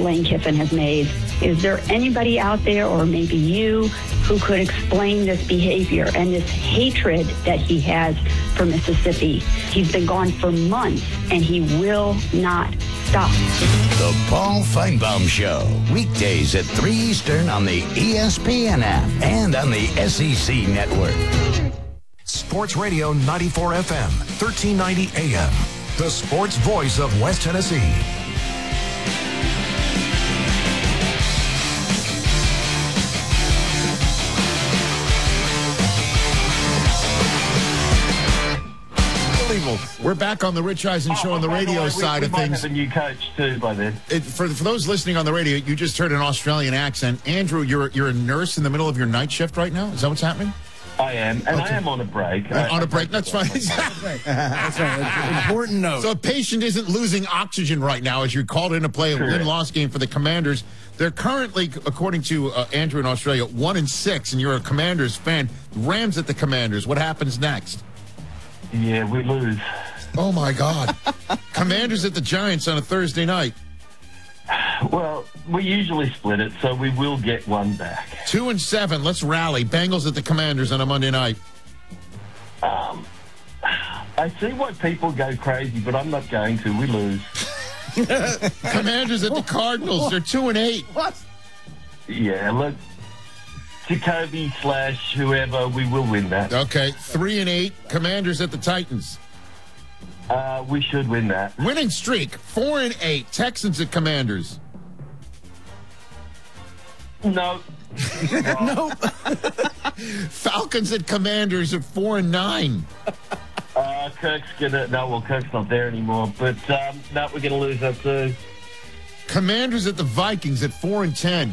Lane Kiffin has made. Is there anybody out there, or maybe you, who could explain this behavior and this hatred that he has for Mississippi? He's been gone for months, and he will not stop. The Paul Feinbaum Show, weekdays at 3 Eastern on the ESPN app and on the SEC Network. Sports Radio 94 FM, 1390 AM. The sports voice of West Tennessee. We're back on the Rich Eisen Show on the radio side of things. We might have a new coach too by then. For those listening on the radio, you just heard an Australian accent. Andrew, you're a nurse in the middle of your night shift right now? Is that what's happening? I am, and okay. I am on a break. On a break, that's fine. That's right. Important note. So a patient isn't losing oxygen right now as you're called in to play a win-loss game for the Commanders. They're currently, according to Andrew in Australia, 1-6, and you're a Commanders fan. Rams at the Commanders. What happens next? Yeah, we lose. Oh, my God. Commanders at the Giants on a Thursday night. Well, we usually split it, so we will get one back. 2-7. Let's rally. Bengals at the Commanders on a Monday night. I see why people go crazy, but I'm not going to. We lose. Commanders at the Cardinals. They're 2-8. What? Yeah, look, Jacoby / whoever, we will win that. Okay, 3-8. Commanders at the Titans. We should win that. Winning streak, 4-8. Texans at Commanders. No. No. Falcons at Commanders at 4-9. Kirk's gonna. No, well, Kirk's not there anymore. But no, we're gonna lose that too. Commanders at the Vikings at 4-10.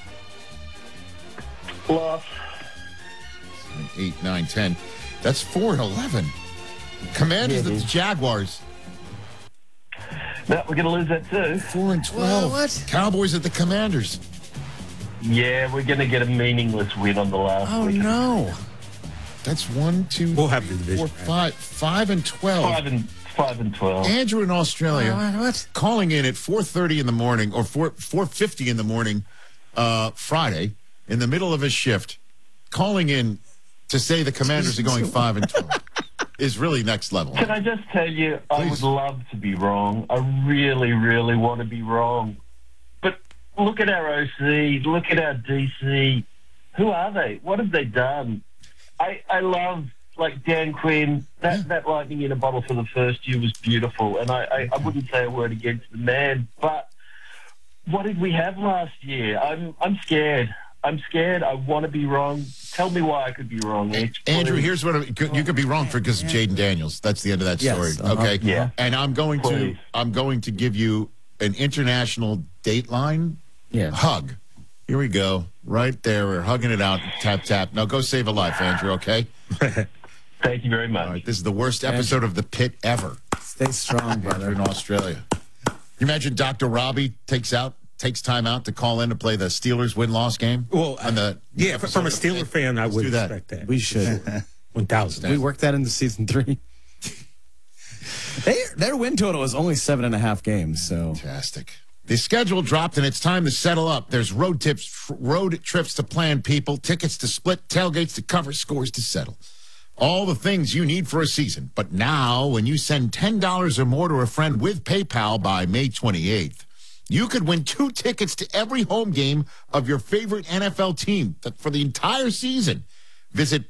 Loss. 8, 9, 10. That's 4-11. Commanders at the Jaguars. No, we're gonna lose that too. 4-12. What? Cowboys at the Commanders. Yeah, we're gonna get a meaningless win on the last. Oh week. No. That's 1, 2, We'll have the division. 4, 5 and 12. 5 and 12. Andrew in Australia, What? calling in at 4:30 in the morning or 4:50 in the morning, Friday, in the middle of his shift, calling in to say the Commanders are going 5 and 12 is really next level. Can I just tell you, I would Please. love to be wrong. I really, really want to be wrong. But look at our OC, look at our DC. Who are they? What have they done? I love, like, Dan Quinn. That lightning in a bottle for the first year was beautiful, and I wouldn't say a word against the man. But what did we have last year? I'm scared. I'm scared. I want to be wrong. Tell me why I could be wrong, Mitch. Andrew, here's what you could be wrong for because of Jaden Daniels. That's the end of that story. Yes, Okay. Yeah. And I'm going to give you an international Dateline hug. Here we go. Right there. We're hugging it out. Tap, tap. Now go save a life, Andrew, okay? Thank you very much. All right. This is the worst episode of The Pit ever. Stay strong, brother. In Australia. You imagine Dr. Robbie takes time out to call in to play the Steelers win-loss game? Well, on the from a Steeler fan, I would expect that. We should. 1,000. We worked that into season 3. Their win total is only 7.5 games. So fantastic. The schedule dropped, and it's time to settle up. There's road trips to plan, people, tickets to split, tailgates to cover, scores to settle. All the things you need for a season. But now, when you send $10 or more to a friend with PayPal by May 28th, you could win 2 tickets to every home game of your favorite NFL team for the entire season. Visit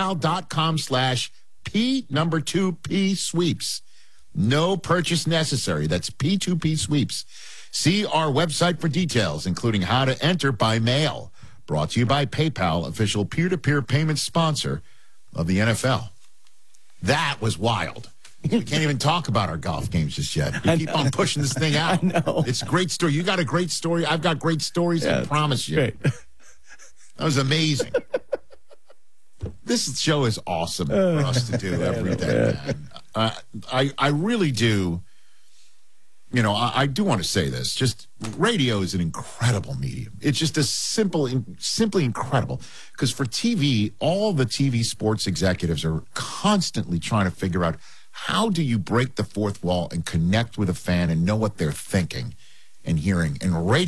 paypal.com/P2P sweeps. No purchase necessary. That's P2P sweeps. See our website for details, including how to enter by mail. Brought to you by PayPal, official peer-to-peer payment sponsor of the NFL. That was wild. We can't even talk about our golf games just yet. We keep on pushing this thing out. I know. It's a great story. You got a great story. I've got great stories. I promise you. great. That was amazing. This show is awesome for us to do every day, man. I really do. You know, I do want to say this. Just radio is an incredible medium. It's just simply incredible. Because for TV, all the TV sports executives are constantly trying to figure out how do you break the fourth wall and connect with a fan and know what they're thinking and hearing. And radio